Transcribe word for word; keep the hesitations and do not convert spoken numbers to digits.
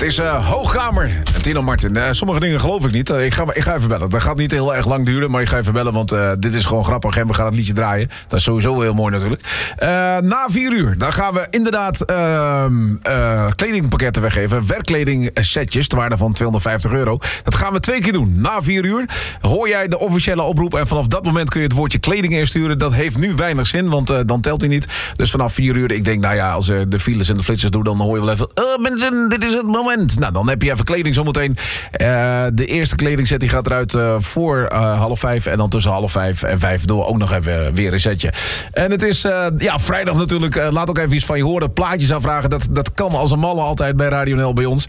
is uh, Hoogkamer. Tino Martin. Uh, sommige dingen geloof ik niet. Uh, ik, ga, ik ga even bellen. Dat gaat niet heel erg lang duren, maar ik ga even bellen, want uh, dit is gewoon grappig en we gaan het liedje draaien. Dat is sowieso heel mooi natuurlijk. Uh, na vier uur, dan gaan we inderdaad uh, uh, kledingpakketten weggeven. Werkkleding setjes, ter waarde van tweehonderdvijftig euro. Dat gaan we twee keer doen. Na vier uur hoor jij de officiële oproep en vanaf dat moment kun je het woordje kleding insturen. Dat heeft nu weinig zin, want uh, dan telt hij niet. Dus vanaf vier uur, ik denk, nou ja, als uh, de files en de flitsers doen, dan hoor je wel even, uh, mensen, dit is het moment. Nou, dan heb je even kleding zometeen. Uh, de eerste kledingset die gaat eruit uh, voor uh, half vijf. En dan tussen half vijf en vijf doen we ook nog even weer een setje. En het is uh, ja, vrijdag natuurlijk. Uh, laat ook even iets van je horen. Plaatjes aanvragen. Dat, dat kan als een malle altijd bij Radio N L bij ons.